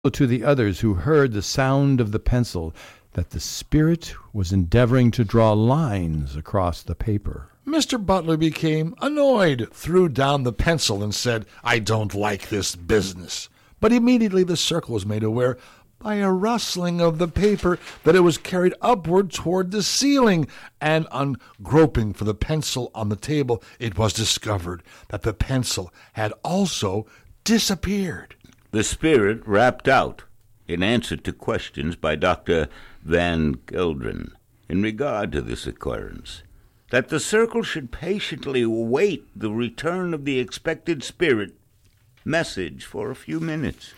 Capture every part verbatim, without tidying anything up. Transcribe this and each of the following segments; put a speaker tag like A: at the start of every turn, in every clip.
A: to the others who heard the sound of the pencil that the spirit was endeavoring to draw lines across the paper.
B: Mister Butler became annoyed, threw down the pencil, and said, "I don't like this business." But immediately the circle was made aware by a rustling of the paper that it was carried upward toward the ceiling, and on groping for the pencil on the table, it was discovered that the pencil had also disappeared.
C: The spirit rapped out, in answer to questions by Doctor Van Gelderen in regard to this occurrence, that the circle should patiently await the return of the expected spirit message for a few minutes.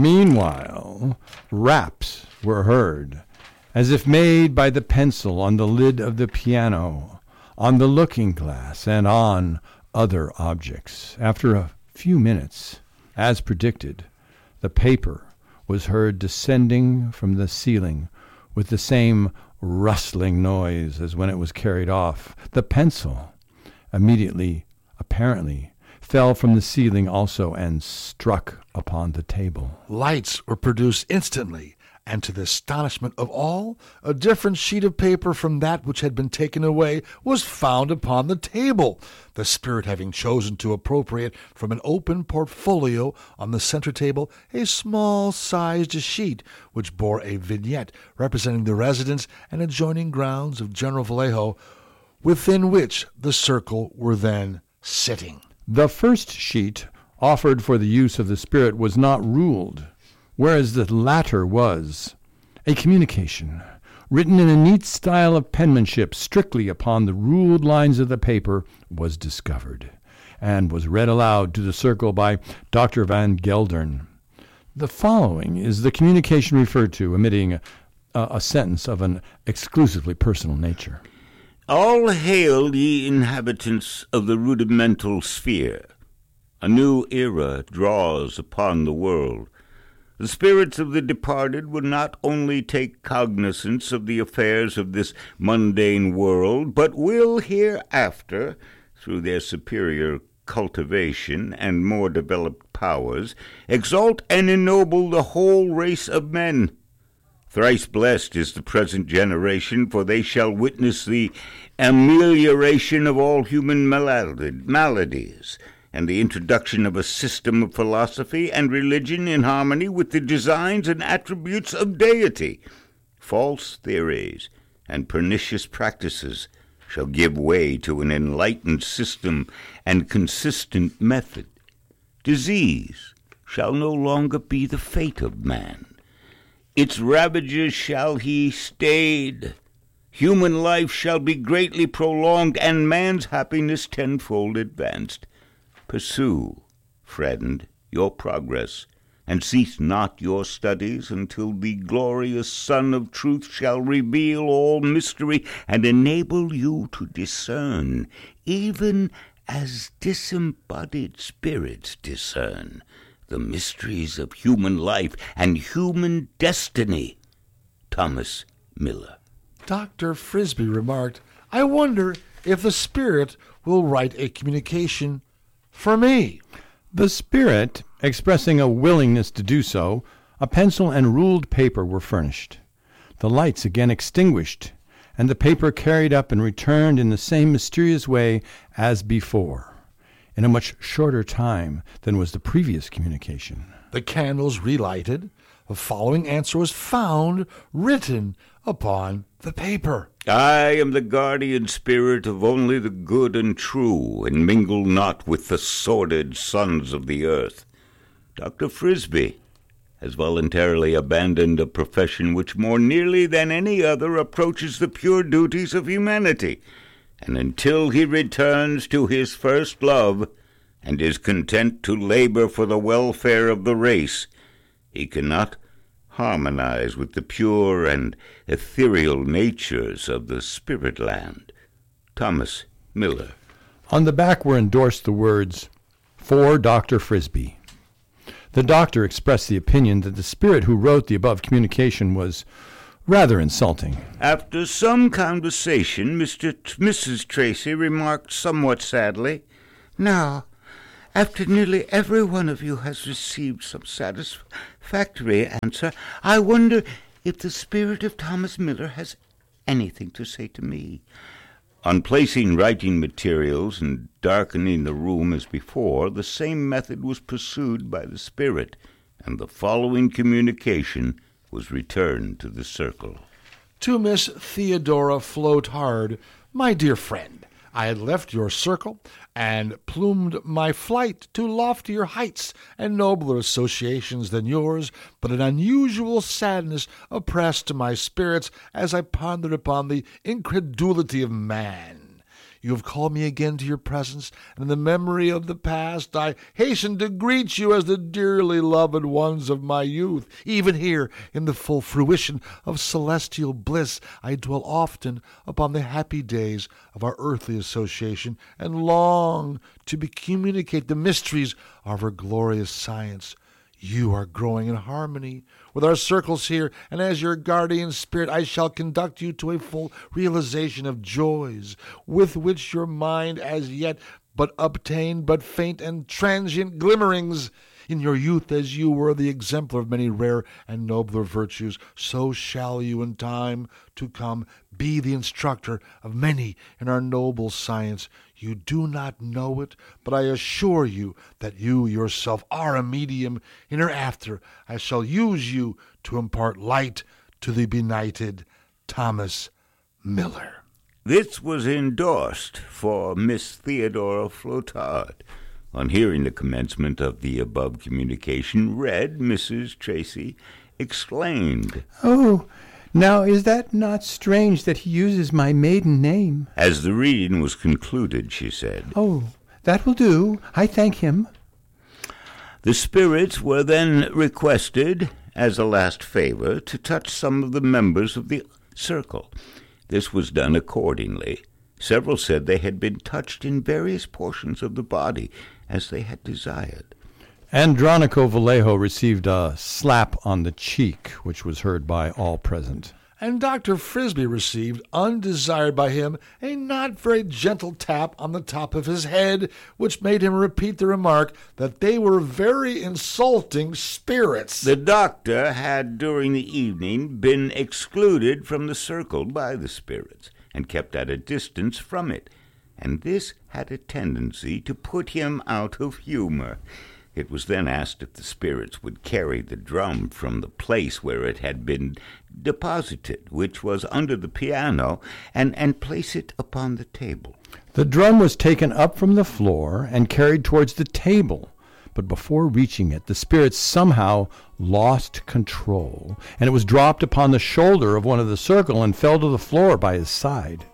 A: Meanwhile, raps were heard, as if made by the pencil on the lid of the piano, on the looking-glass, and on other objects. After a few minutes, as predicted, the paper was heard descending from the ceiling with the same rustling noise as when it was carried off. The pencil immediately, apparently, fell from the ceiling also and struck upon the table.
B: Lights were produced instantly, and to the astonishment of all, a different sheet of paper from that which had been taken away was found upon the table, the spirit having chosen to appropriate from an open portfolio on the center table a small-sized sheet which bore a vignette representing the residence and adjoining grounds of General Vallejo, within which the circle were then sitting.
A: The first sheet offered for the use of the spirit was not ruled, whereas the latter was a communication, written in a neat style of penmanship strictly upon the ruled lines of the paper, was discovered, and was read aloud to the circle by Doctor Van Gelderen. The following is the communication referred to, omitting a, a sentence of an exclusively personal nature.
C: All hail, ye inhabitants of the rudimental sphere. A new era draws upon the world. The spirits of the departed will not only take cognizance of the affairs of this mundane world, but will hereafter, through their superior cultivation and more developed powers, exalt and ennoble the whole race of men. Thrice blessed is the present generation, for they shall witness the amelioration of all human maladies, and the introduction of a system of philosophy and religion in harmony with the designs and attributes of deity. False theories and pernicious practices shall give way to an enlightened system and consistent method. Disease shall no longer be the fate of man. Its ravages shall he stayed. Human life shall be greatly prolonged, and man's happiness tenfold advanced. Pursue, friend, your progress, and cease not your studies until the glorious Sun of Truth shall reveal all mystery and enable you to discern, even as disembodied spirits discern, the mysteries of human life and human destiny. Thomas Miller.
B: Doctor Frisbee remarked, "I wonder if the spirit will write a communication for me."
A: The spirit, expressing a willingness to do so, a pencil and ruled paper were furnished, the lights again extinguished, and the paper carried up and returned in the same mysterious way as before, in a much shorter time than was the previous communication.
B: The candles relighted. The following answer was found written upon the paper.
C: I am the guardian spirit of only the good and true, and mingle not with the sordid sons of the earth. Doctor Frisbee has voluntarily abandoned a profession which more nearly than any other approaches the pure duties of humanity, and until he returns to his first love and is content to labor for the welfare of the race, he cannot harmonize with the pure and ethereal natures of the spirit land. Thomas Miller.
A: On the back were endorsed the words, "For Doctor Frisbee." The doctor expressed the opinion that the spirit who wrote the above communication was rather insulting.
C: After some conversation, Mister T- Missus Tracy remarked somewhat sadly, "Now, after nearly every one of you has received some satisfaction satisfactory answer, I wonder if the spirit of Thomas Miller has anything to say to me. On placing writing materials and darkening the room as before, the same method was pursued by the spirit, and the following communication was returned to the circle.
B: To Miss Theodora Floatard, my dear friend, I had left your circle and plumed my flight to loftier heights and nobler associations than yours, but an unusual sadness oppressed my spirits as I pondered upon the incredulity of man. You have called me again to your presence, and in the memory of the past I hasten to greet you as the dearly loved ones of my youth. Even here, in the full fruition of celestial bliss, I dwell often upon the happy days of our earthly association, and long to be communicate the mysteries of our glorious science. You are growing in harmony with our circles here, and as your guardian spirit I shall conduct you to a full realization of joys with which your mind as yet but obtained but faint and transient glimmerings. In your youth, as you were the exemplar of many rare and nobler virtues, so shall you in time to come be the instructor of many in our noble science. You do not know it, but I assure you that you yourself are a medium. Hereafter I shall use you to impart light to the benighted Thomas Miller.
C: This was endorsed for Miss Theodora Floatard. On hearing the commencement of the above communication read, Missus Tracy exclaimed,
A: "Oh, now is that not strange that he uses my maiden name?"
C: As the reading was concluded, she said,
A: "Oh, that will do. I thank him."
C: The spirits were then requested, as a last favor, to touch some of the members of the circle. This was done accordingly. Several said they had been touched in various portions of the body, as they had desired.
A: Andronico Vallejo received a slap on the cheek, which was heard by all present.
B: And Doctor Frisbee received, undesired by him, a not very gentle tap on the top of his head, which made him repeat the remark that they were very insulting spirits.
C: The doctor had, during the evening, been excluded from the circle by the spirits, and kept at a distance from it, and this had a tendency to put him out of humor. It was then asked if the spirits would carry the drum from the place where it had been deposited, which was under the piano, and, and place it upon the table.
A: The drum was taken up from the floor and carried towards the table, but before reaching it, the spirits somehow lost control, and it was dropped upon the shoulder of one of the circle and fell to the floor by his side.